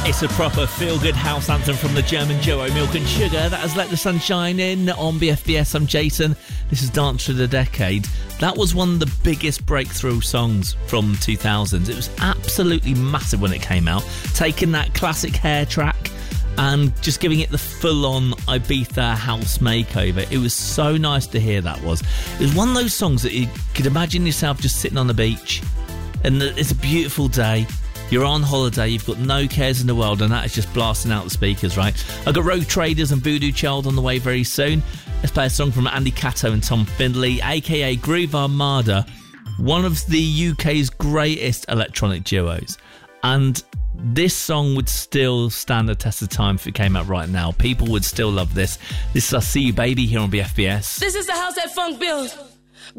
It's a proper feel-good house anthem from the German duo Milk and Sugar. That has Let the Sun Shine In on BFBS. I'm Jason. This is Dance Through the Decade. That was one of the biggest breakthrough songs from 2000s. It was absolutely massive when it came out. Taking that classic hair track and just giving it the full-on Ibiza house makeover. It was so nice to hear that was. It was one of those songs that you could imagine yourself just sitting on the beach and it's a beautiful day. You're on holiday, you've got no cares in the world, and that is just blasting out the speakers, right? I've got Rogue Traders and Voodoo Child on the way very soon. Let's play a song from Andy Cato and Tom Findlay, a.k.a. Groove Armada, one of the UK's greatest electronic duos. And this song would still stand the test of time if it came out right now. People would still love this. This is I See You Baby here on BFBS. This is the house that funk builds.